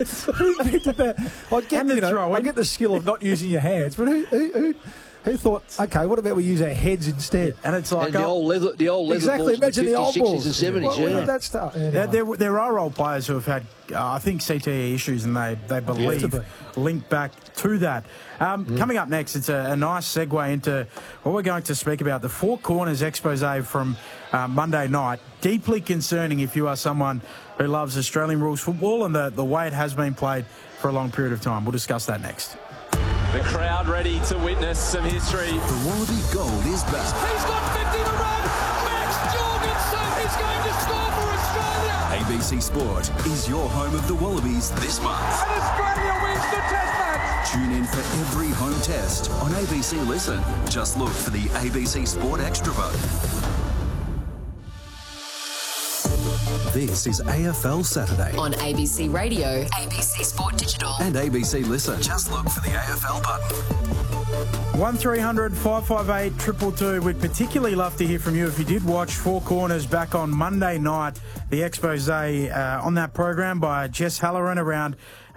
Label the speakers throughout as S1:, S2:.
S1: I get the skill of not using your hands, but who thought, okay, what about we use our heads instead?
S2: And it's like...
S3: And the old leather
S1: exactly,
S3: balls
S1: imagine the old
S3: 50s,
S1: balls.
S3: 60s and 70s,
S1: What that stuff? Anyway.
S2: There are old players who have had, I think, CTE issues, and they believe linked back to that. Coming up next, it's a nice segue into what we're going to speak about, the Four Corners expose from Monday night. Deeply concerning if you are someone who loves Australian rules football and the way it has been played for a long period of time. We'll discuss that next.
S4: The crowd ready to witness some history.
S5: The Wallaby Gold is back.
S4: He's got 50 to run. Max Jorgensen is going to score for Australia.
S5: ABC Sport is your home of the Wallabies this month.
S4: And Australia wins the Test match.
S5: Tune in for every home test on ABC Listen. Just look for the ABC Sport Extra button. This is AFL Saturday
S6: on ABC Radio, ABC Sport Digital
S5: and ABC Listen. Just look for the AFL button.
S2: 1300 558 222. We'd particularly love to hear from you if you did watch Four Corners back on Monday night. The expose on that program by Jess Halloran around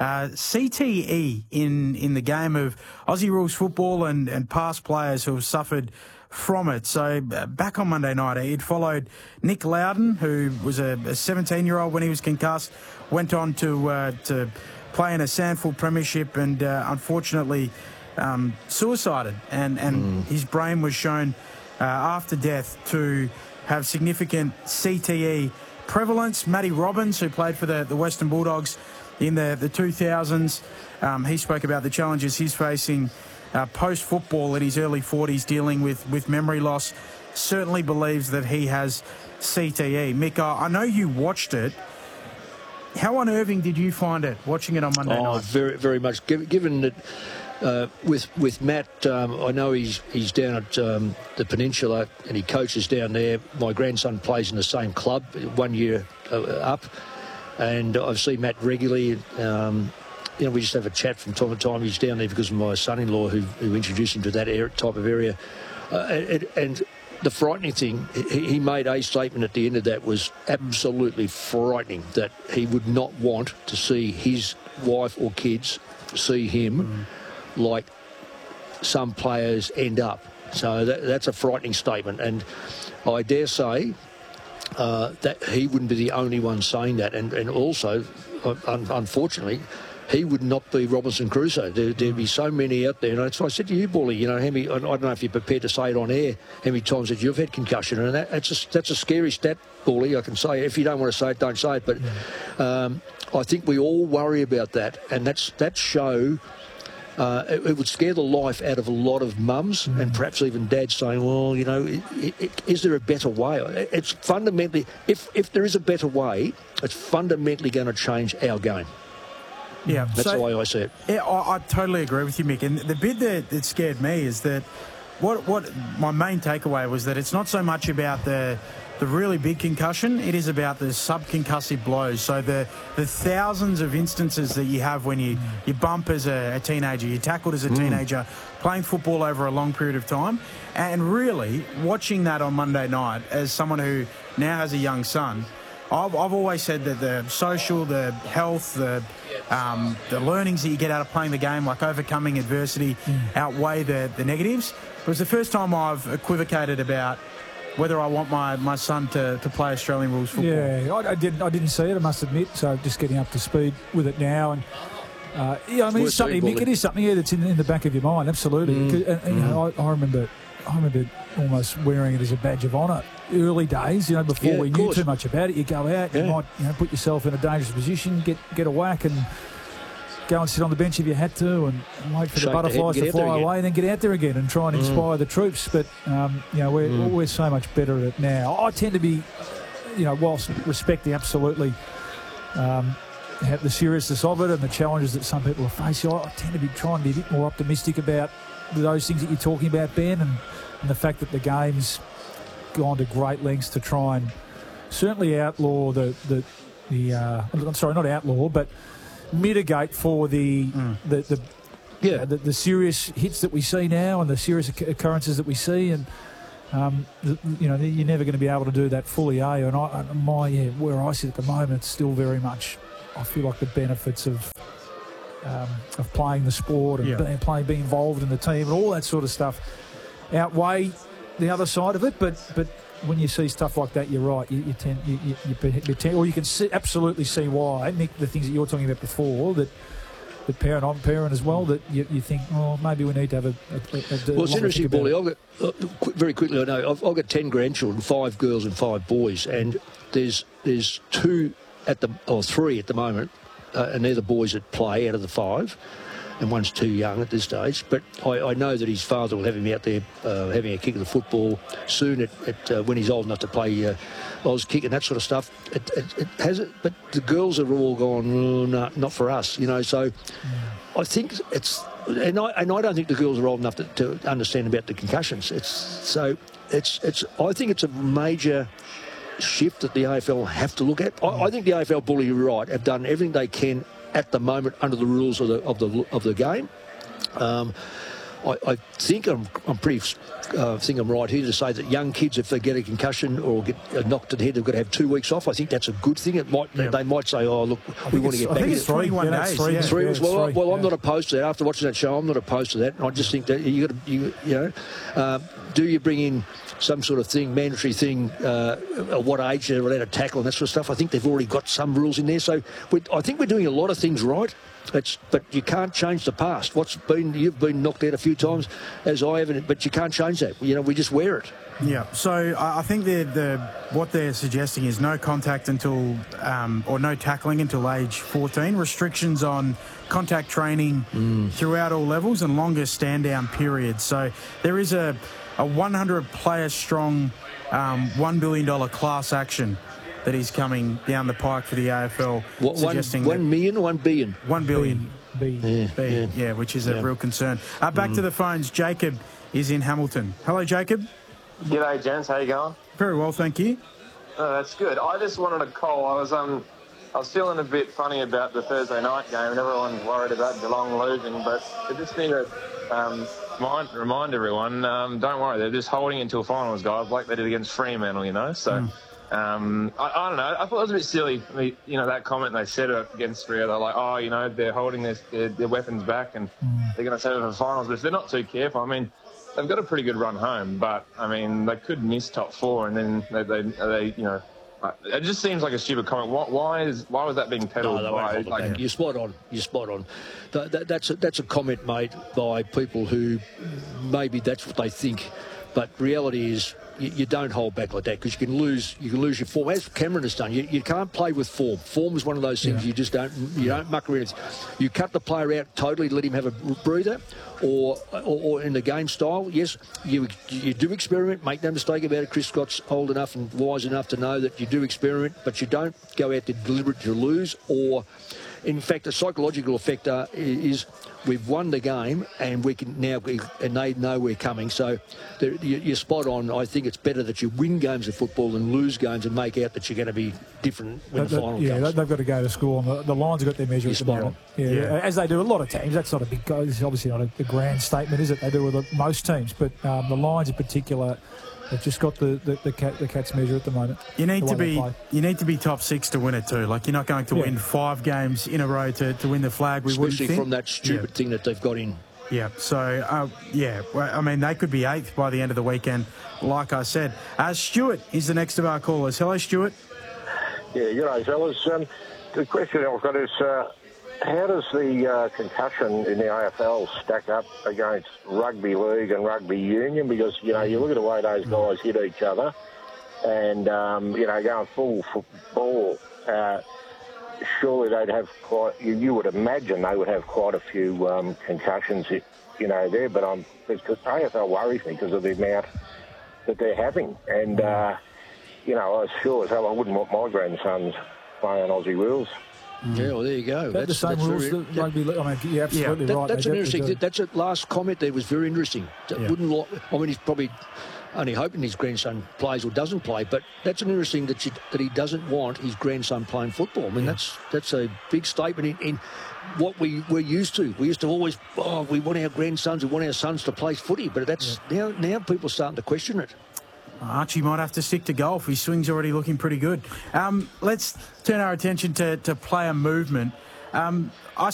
S2: CTE in the game of Aussie rules football and past players who have suffered from it. So back on Monday night, it followed Nick Loudon, who was a 17-year-old when he was concussed, went on to play in a SANFL premiership and unfortunately suicided. And his brain was shown after death to have significant CTE prevalence. Matty Robbins, who played for the Western Bulldogs in the 2000s, he spoke about the challenges he's facing post-football in his early 40s, dealing with memory loss. Certainly believes that he has CTE. Mick, I know you watched it. How unnerving did you find it, watching it on Monday night?
S3: Very, very much. Given that with Matt, I know he's down at the Peninsula and he coaches down there. My grandson plays in the same club, 1 year up, and I've seen Matt regularly. We just have a chat from time to time. He's down there because of my son-in-law who introduced him to that type of area. And the frightening thing, he made a statement at the end of that was absolutely frightening, that he would not want to see his wife or kids see him like some players end up. So that's a frightening statement. And I dare say that he wouldn't be the only one saying that. And also, unfortunately, he would not be Robinson Crusoe. There'd be so many out there. And that's why I said to you, Paulie, how many, I don't know if you're prepared to say it on air, how many times that you've had concussion. And that's a scary stat, Paulie, I can say. If you don't want to say it, don't say it. But I think we all worry about that. And that show, it would scare the life out of a lot of mums and perhaps even dads saying, well, is there a better way? It's fundamentally, if there is a better way, it's fundamentally going to change our game.
S2: Yeah,
S3: that's the way I see it.
S2: Yeah, I totally agree with you, Mick. And the bit that scared me is that what my main takeaway was that it's not so much about the really big concussion, it is about the subconcussive blows. So the thousands of instances that you have when you bump as a teenager, you're tackled as a teenager, playing football over a long period of time. And really, watching that on Monday night, as someone who now has a young son, I've always said that the social, the health, the learnings that you get out of playing the game, like overcoming adversity, outweigh the negatives. It was the first time I've equivocated about whether I want my son to play Australian rules football.
S1: Yeah, I didn't see it, I must admit, so just getting up to speed with it now. And it's something, Mick, it is something that's in the back of your mind, absolutely. I remember almost wearing it as a badge of honour early days, before we knew too much about it. You go out, you might put yourself in a dangerous position, get a whack and go and sit on the bench if you had to and wait for the butterflies to fly away and then get out there again and try and inspire the troops. But, we're so much better at it now. I tend to be, whilst respecting absolutely the seriousness of it and the challenges that some people are facing, I tend to be trying to be a bit more optimistic about those things that you're talking about, Ben, and the fact that the game's gone to great lengths to try and certainly outlaw not outlaw, but mitigate for the serious hits that we see now and the serious occurrences that we see, and you're never going to be able to do that fully, And where I sit at the moment, it's still very much I feel like the benefits of playing the sport and being involved in the team and all that sort of stuff outweigh the other side of it. But when you see stuff like that, you're right. You tend, or you can absolutely see why, Nick, the things that you were talking about before, that I'm parent as well, that you think, maybe we need to have a
S3: well, it's interesting, Bully. I've got, very quickly, I know, I've got 10 grandchildren, 5 girls and 5 boys, and there's 3 at the moment, and they're the boys that play out of the 5, and one's too young at this stage. But I know that his father will have him out there having a kick of the football soon when he's old enough to play Oz kick and that sort of stuff. It has it, but the girls are all gone, no, not for us, you know. So I think it's, and I don't think the girls are old enough to understand about the concussions. I think it's a major shift that the AFL have to look at. I think the AFL, Bully, you're right, have done everything they can at the moment under the rules of the game. I think I'm right here to say that young kids, if they get a concussion or get knocked in the head, they've got to have 2 weeks off. I think that's a good thing. They might say, "Oh, look, we want to get back."
S2: I think it's 21 days.
S1: 3
S2: weeks.
S3: Well, I'm not opposed to that. After watching that show, I'm not opposed to that. I just think that you do you bring in some sort of thing, mandatory thing, at what age they're allowed to tackle and that sort of stuff. I think they've already got some rules in there. So I think we're doing a lot of things right. But you can't change the past. You've been knocked out a few times, as I have, but you can't change that. You know, we just wear it.
S2: Yeah. So I think what they're suggesting is no contact until or no tackling until age 14. Restrictions on contact training throughout all levels and longer stand-down periods. So there is a 100-player strong $1 billion class action that is coming down the pike for the AFL, suggesting
S3: 1 million or 1 billion?
S2: 1 billion.
S1: B.
S2: Which is a real concern. Back to the phones. Jacob is in Hamilton. Hello, Jacob.
S7: G'day, gents. How you going?
S2: Very well, thank you.
S7: That's good. I just wanted to call. I was feeling a bit funny about the Thursday night game, and everyone's worried about Geelong losing, but I just need to remind everyone, don't worry, they're just holding until finals, guys, like they did against Fremantle, you know. So. I don't know. I thought it was a bit silly. I mean, you know, that comment they said against Freo, they're like, oh, you know, they're holding their weapons back and they're going to save it for the finals. But if they're not too careful, I mean, they've got a pretty good run home. But I mean, they could miss top 4, and then they you know, it just seems like a stupid comment. Why was that being peddled?
S3: You're spot on. You're spot on. That's a comment made by people who maybe that's what they think, but reality is. You don't hold back like that because you can lose your form, as Cameron has done. You can't play with form. Form is one of those things you just don't muck around. You cut the player out totally, let him have a breather, or in the game style, yes, you do experiment. Make no mistake about it. Chris Scott's old enough and wise enough to know that you do experiment, but you don't go out to deliberate to lose. Or, in fact, the psychological effect is we've won the game and we can now, and they know we're coming. So you're spot on. I think it's better that you win games of football than lose games and make out that you're going to be different when the final comes.
S1: Yeah, they've got to go to school. And the Lions have got their measure at the moment. Yeah, as they do a lot of teams. That's not a big go. It's obviously not a grand statement, is it? They do with most teams, but the Lions in particular. They've just got the Cats measure at the moment. You need
S2: to be top 6 to win it too. Like, you're not going to win 5 games in a row to win the flag.
S3: Especially from that stupid thing that they've got in.
S2: Yeah. So I mean, they could be 8th by the end of the weekend. Like I said, Stuart is the next of our callers. Hello, Stuart.
S8: Yeah, g'day, fellas. The question I've got is, how does the concussion in the AFL stack up against rugby league and rugby union? Because, you know, you look at the way those guys hit each other and, you know, going full football, surely they'd have you would imagine they would have quite a few concussions, you know, there. But because AFL worries me because of the amount that they're having. And, you know, I sure as hell I wouldn't want my grandsons playing Aussie rules.
S3: Yeah, well, there you go.
S1: That's the same rules that rugby league. I mean, you're absolutely right.
S3: That's an interesting. That's a last comment there was very interesting. I mean, he's probably only hoping his grandson plays or doesn't play, but that's an interesting that he doesn't want his grandson playing football. I mean, that's a big statement in what we're used to. We used to always, we want our grandsons, we want our sons to play footy, but that's now people are starting to question it.
S2: Archie might have to stick to golf. His swing's already looking pretty good. Let's turn our attention to player movement. I